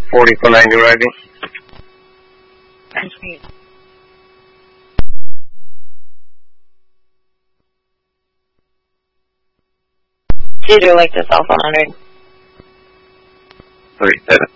4490 arriving. Did you like the cell phone 100? 37.